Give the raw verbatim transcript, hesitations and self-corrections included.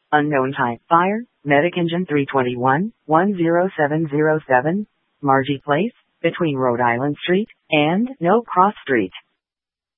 Unknown type fire, Medic Engine three twenty-one, one zero seven zero seven, Margie Place, between Rhode Island Street and No Cross Street.